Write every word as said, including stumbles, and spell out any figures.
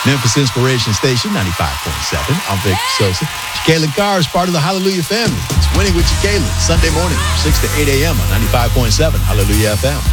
Memphis Inspiration Station, ninety-five point seven. I'm Victor Sosa. Jacqueline Carr is part of the Hallelujah family. It's Winning with Jacqueline, Sunday morning, six to eight a.m. on ninety-five point seven Hallelujah F M.